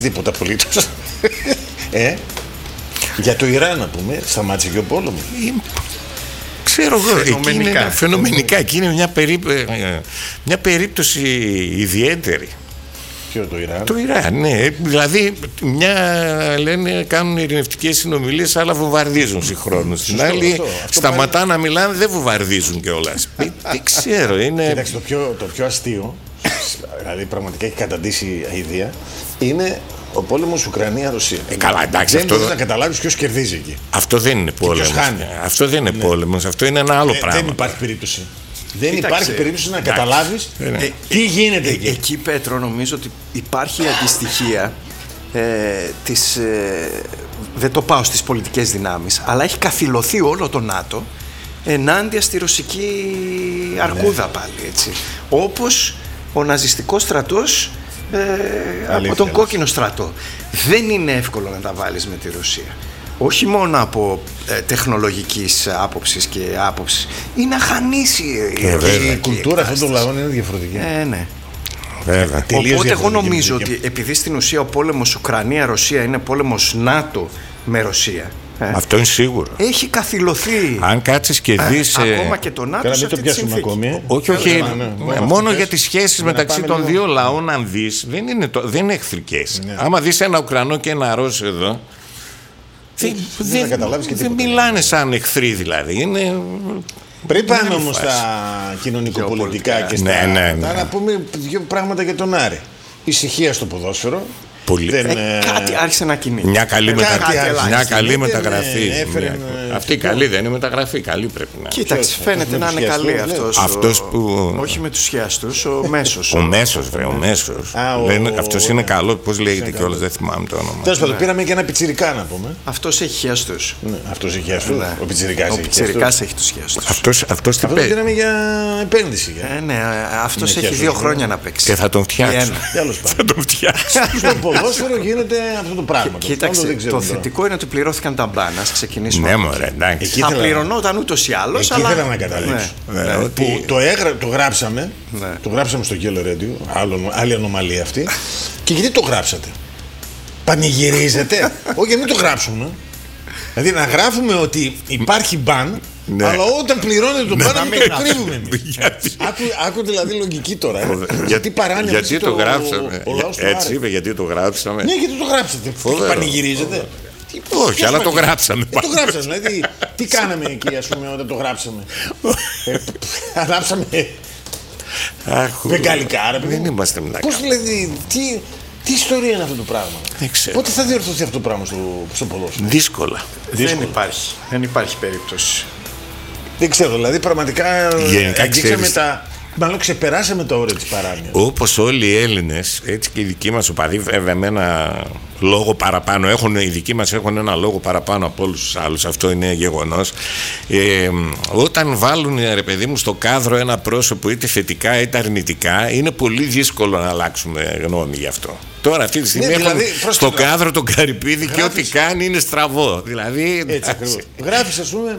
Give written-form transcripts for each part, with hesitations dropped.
Τίποτα απολύτως. Για το Ιράν, να πούμε, σταμάτησε και ο πόλεμος. Ξέρω εγώ, φαινομενικά. Εκεί είναι μια περίπτωση ιδιαίτερη. Ποιο το Ιράν? Το Ιράν, ναι. Δηλαδή, λένε κάνουν ειρηνευτικές συνομιλίες, αλλά βομβαρδίζουν συγχρόνως. Στην άλλη, σταματά να μιλάνε, δεν βομβαρδίζουν κιόλας. Δεν ξέρω, είναι. Κοιτάξτε, το πιο αστείο, δηλαδή πραγματικά έχει καταντήσει αηδία, είναι ο πόλεμος Ουκρανία-Ρωσία. Καλά, εντάξει. Δεν μπορείς να καταλάβεις ποιος κερδίζει εκεί. Αυτό δεν είναι πόλεμος. Αυτό δεν είναι πόλεμος. Αυτό είναι ένα άλλο πράγμα. Δεν υπάρχει περίπτωση. Δεν υπάρχει περίπτωση να καταλάβεις τι γίνεται εκεί. Εκεί, Πέτρο, νομίζω ότι υπάρχει αντιστοιχία δεν το πάω στις πολιτικές δυνάμεις, αλλά έχει καθυλωθεί όλο το ΝΑΤΟ ενάντια στη ρωσική αρκούδα πάλι, έτσι. Όπως ο ναζιστικός στρατός από τον κόκκινο στρατό. Δεν είναι εύκολο να τα βάλεις με τη Ρωσία. Όχι μόνο από τεχνολογικής άποψης και άποψης. Είναι αχανής η κουλτούρα αυτών των λαών είναι διαφορετική. Ναι. Βέβαια. Οπότε εγώ νομίζω ότι επειδή στην ουσία ο πόλεμος Ουκρανία-Ρωσία είναι πόλεμος ΝΑΤΟ με Ρωσία, αυτό είναι σίγουρο. έχει καθυλωθεί. Αν κάτσεις και δεις. Ακόμα και το ΝΑΤΟ σε αυτή τη συνθήκη. Όχι. Μόνο για τις σχέσεις μεταξύ των δύο λαών, αν δεις, δεν είναι εχθρικές. Άμα δεις ένα Ουκρανό και ένα Ρώσο εδώ, δεν μιλάνε σαν εχθροί δηλαδή. Πριν πάμε όμως στα κοινωνικοπολιτικά και στα. Να πούμε δύο πράγματα για τον Άρη. Ησυχία στο ποδόσφαιρο. Κάτι άρχισε να κινεί. Μια καλή μεταγραφή. Αυτή καλή δεν είναι μεταγραφή. Καλή πρέπει να είναι. Κοίταξε, φαίνεται να είναι καλή αυτός που. Όχι με τους χιάστους, ο Μέσος. Ο Μέσος. Αυτός είναι καλό. Πώς λέγεται κιόλας, δεν θυμάμαι το όνομα. Τέλος πάντων, πήραμε και ένα πιτσιρικά να πούμε. Αυτός έχει χιάστους. Αυτός έχει χιάστους. Ο πιτσιρικάς έχει τους χιάστους. Αυτός τι παίζει. Πήραμε για επένδυση. Ναι, αυτός έχει 2 χρόνια να παίξει. Και θα τον φτιάξει. Στο ποδόσφαιρο γίνεται αυτό το πράγμα. Κοίταξε, το θετικό είναι ότι πληρώθηκαν τα μπαν. Ας ξεκινήσουμε. Ναι, μωρέ, εντάξει. Θα πληρωνόταν ούτως ή άλλως. Εκεί ήθελα να καταλήξω. Το γράψαμε. Το γράψαμε στο Yellow Radio. Άλλη ανομαλία αυτή. Και γιατί το γράψατε? Πανηγυρίζετε? Όχι, μην το γράψουμε. Δηλαδή να γράφουμε ότι υπάρχει μπαν. Ναι. Αλλά όταν πληρώνεται το μπαν, μην το κρύβουμε εμείς. Άκου δηλαδή λογική τώρα. Γιατί παράνοια. Γιατί το γράψαμε. Έτσι είπε, γιατί το γράψαμε. Ναι, γιατί το γράψατε. Πανηγυρίζετε? Όχι, αλλά το γράψαμε. Το γράψαμε. Δηλαδή, τι κάναμε εκεί, ας πούμε, όταν το γράψαμε? Γράψαμε βεγγαλικά. Δεν είμαστε μνάκα. Πώς δηλαδή, τι ιστορία είναι αυτό το πράγμα? Πότε θα διορθωθεί αυτό το πράγμα στο ποδόσφαιρο? Δύσκολα. Δεν υπάρχει περίπτωση. Δεν ξέρω, δηλαδή πραγματικά μάλλον ξεπεράσαμε τα όρια της παράνοιας. Όπως όλοι οι Έλληνες, έτσι και οι δικοί μας οπαδοί, βέβαια με ένα λόγο παραπάνω, οι δικοί μας έχουν ένα λόγο παραπάνω από όλους τους άλλους, αυτό είναι γεγονός. Όταν βάλουν, ρε παιδί μου, στο κάδρο ένα πρόσωπο είτε θετικά είτε αρνητικά, είναι πολύ δύσκολο να αλλάξουμε γνώμη γι' αυτό. Τώρα αυτή τη στιγμή δηλαδή, στο κάδρο τον Καρυπίδη και ό,τι κάνει είναι στραβό. Δηλαδή, έτσι ακριβώς. Γράφεις, ας πούμε,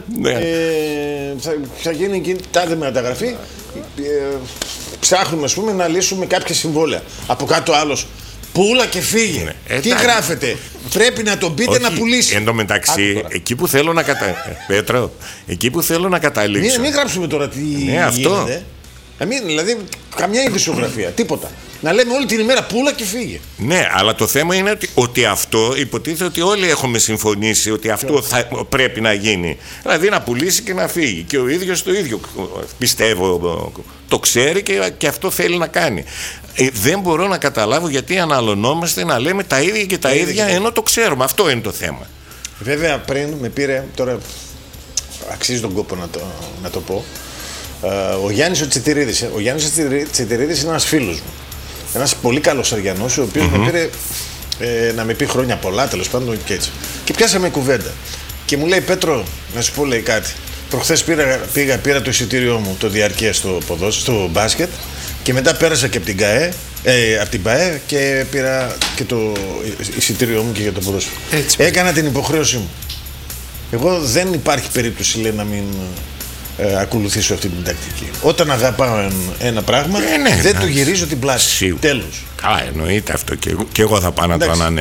θα γίνει εκείνη τάδε μεταγραφή. Ψάχνουμε, ας πούμε, να λύσουμε κάποια συμβόλαια. Από κάτω άλλος, πούλα και φύγε. Τι γράφετε? Πρέπει να τον πείτε να πουλήσει. Εν τω μεταξύ, εκεί που θέλω να Πέτρο, εκεί που θέλω να καταλήξω. Μην γράψουμε τώρα τι γίνεται. Δηλαδή, καμιά ειδησιογραφία, τίποτα. Να λέμε όλη την ημέρα πούλα και φύγε. Ναι, αλλά το θέμα είναι ότι αυτό υποτίθεται ότι όλοι έχουμε συμφωνήσει ότι αυτό πρέπει να γίνει. Δηλαδή να πουλήσει και να φύγει. Και ο ίδιος το ίδιο πιστεύω το ξέρει και αυτό θέλει να κάνει. Δεν μπορώ να καταλάβω γιατί αναλωνόμαστε να λέμε τα ίδια και τα ίδια ενώ το ξέρουμε. Αυτό είναι το θέμα. Βέβαια πριν με πήρε, τώρα αξίζει τον κόπο να το πω, ο Γιάννης ο Τσιτηρίδης. Ο Γιάννης Τσιτηρίδης είναι ένας φίλος μου. Ένας πολύ καλός Αριανός, ο οποίος με πήρε να με πει χρόνια πολλά, τέλος πάντων και έτσι. Και πιάσαμε κουβέντα. Και μου λέει, Πέτρο, να σου πω, λέει κάτι. Προχθές πήρα το εισιτήριό μου, το διαρκές στο μπάσκετ, και μετά πέρασα και από την ΠΑΕ και πήρα και το εισιτήριό μου και για το ποδόσφαιρο. Έκανα την υποχρέωσή μου. Εγώ δεν υπάρχει περίπτωση, λέει, να μην ακολουθήσω αυτή την τακτική. Όταν αγαπάω ένα πράγμα, δεν του γυρίζω την πλάτη. Τέλος. Καλά, εννοείται αυτό. Και εγώ θα πάω να το ανανεώσω.